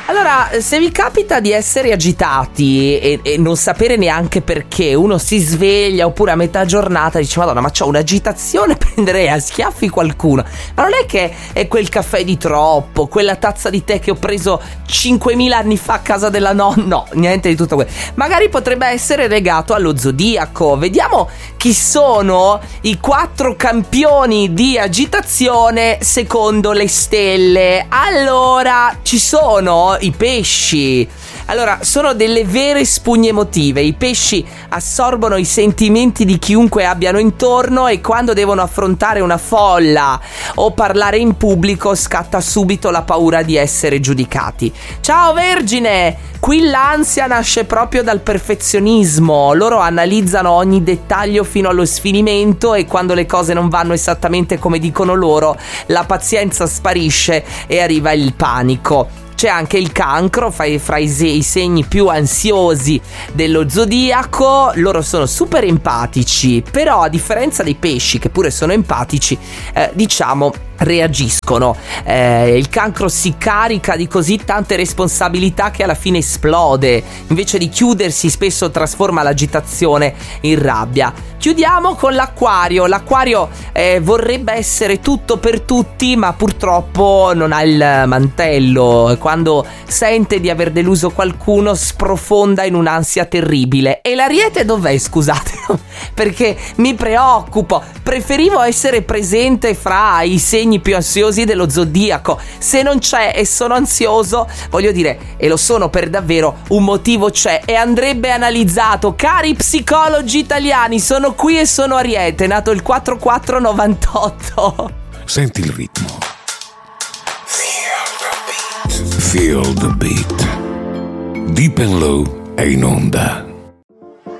Allora, se vi capita di essere agitati e non sapere neanche perché, uno si sveglia oppure a metà giornata dice Madonna, ma c'ho un'agitazione, prenderei a schiaffi qualcuno. Ma non è che è quel caffè di troppo, quella tazza di tè che ho preso 5.000 anni fa a casa della nonna. No, niente di tutto questo. Magari potrebbe essere legato allo zodiaco. Vediamo chi sono i 4 campioni di agitazione secondo le stelle. Allora, ci sono i pesci. Allora, sono delle vere spugne emotive. I pesci assorbono i sentimenti di chiunque abbiano intorno e quando devono affrontare una folla o parlare in pubblico scatta subito la paura di essere giudicati. Ciao Vergine! Qui l'ansia nasce proprio dal perfezionismo. Loro analizzano ogni dettaglio fino allo sfinimento e quando le cose non vanno esattamente come dicono loro, la pazienza sparisce e arriva il panico. C'è anche il cancro fra i segni più ansiosi dello zodiaco. Loro sono super empatici, però a differenza dei pesci, che pure sono empatici, reagiscono. Il cancro si carica di così tante responsabilità che alla fine esplode. Invece di chiudersi, spesso trasforma l'agitazione in rabbia. Chiudiamo con l'acquario. L'acquario vorrebbe essere tutto per tutti, ma purtroppo non ha il mantello. Quando sente di aver deluso qualcuno sprofonda in un'ansia terribile. E l'Ariete dov'è, scusate? Perché mi preoccupo. Preferivo essere presente fra i segni più ansiosi dello zodiaco. Se non c'è e sono ansioso, voglio dire, e lo sono per davvero, un motivo c'è e andrebbe analizzato. Cari psicologi italiani, sono qui e sono Ariete, nato il 4498. Senti il ritmo. Feel the beat. Deep and Low è in onda.